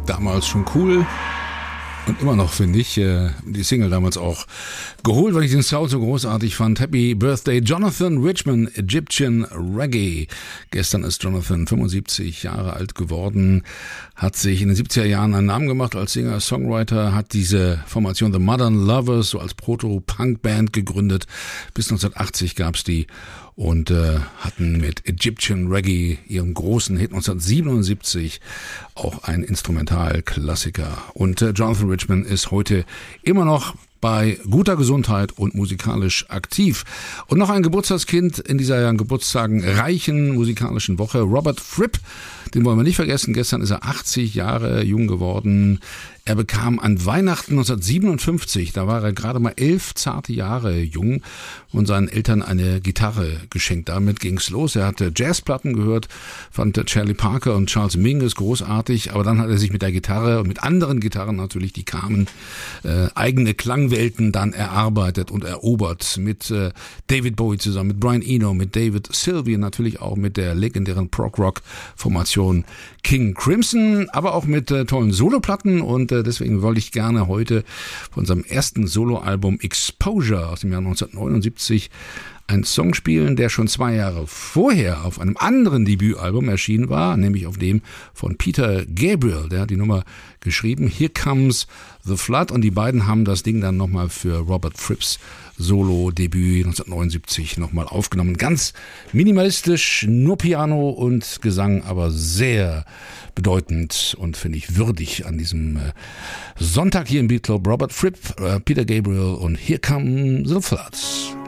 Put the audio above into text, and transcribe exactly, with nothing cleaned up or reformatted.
Damals schon cool. Und immer noch, finde ich, die Single damals auch geholt, weil ich den Sound so großartig fand. Happy Birthday, Jonathan Richman, Egyptian Reggae. Gestern ist Jonathan fünfundsiebzig Jahre alt geworden, hat sich in den siebziger Jahren einen Namen gemacht als Singer, Songwriter, hat diese Formation The Modern Lovers so als Proto-Punk-Band gegründet. Bis neunzehnhundertachtzig gab's die und äh, hatten mit Egyptian Reggae, ihrem großen Hit neunzehnhundertsiebenundsiebzig, auch ein Instrumentalklassiker. Und äh, Jonathan Richman ist heute immer noch bei guter Gesundheit und musikalisch aktiv. Und noch ein Geburtstagskind in dieser ja, Geburtstagen reichen musikalischen Woche, Robert Fripp. Den wollen wir nicht vergessen. Gestern ist er achtzig Jahre jung geworden. Er bekam an Weihnachten neunzehnhundertsiebenundfünfzig, da war er gerade mal elf zarte Jahre jung, und seinen Eltern eine Gitarre geschenkt. Damit ging's los. Er hatte Jazzplatten gehört, fand Charlie Parker und Charles Mingus großartig, aber dann hat er sich mit der Gitarre und mit anderen Gitarren natürlich, die kamen, äh, eigene Klangwelten dann erarbeitet und erobert. Mit äh, David Bowie zusammen, mit Brian Eno, mit David Sylvian, natürlich auch mit der legendären Prog-Rock-Formation King Crimson, aber auch mit äh, tollen Soloplatten, und äh, deswegen wollte ich gerne heute von unserem ersten Soloalbum Exposure aus dem Jahr neunzehnhundertneunundsiebzig einen Song spielen, der schon zwei Jahre vorher auf einem anderen Debütalbum erschienen war, nämlich auf dem von Peter Gabriel. Der hat die Nummer geschrieben, Here Comes the Flood, und die beiden haben das Ding dann nochmal für Robert Fripps Solo-Debüt neunzehnhundertneunundsiebzig nochmal aufgenommen. Ganz minimalistisch, nur Piano und Gesang, aber sehr bedeutend und finde ich würdig an diesem Sonntag hier im Beat Club. Robert Fripp, Peter Gabriel und Here Comes the Flood.